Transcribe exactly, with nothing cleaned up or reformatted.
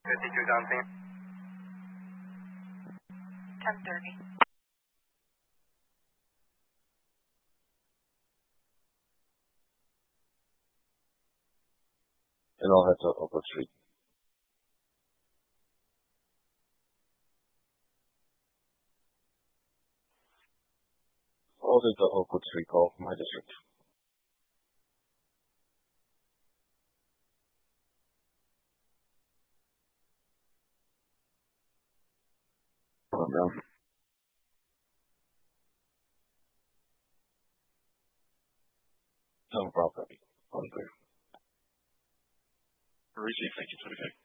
fifty-two something. ten thirty. And I'll head to Oakwood Street. I'll do the Oakwood Street call, my district. Calm down. No problem. Unclear. Receive, thank you, twenty-five.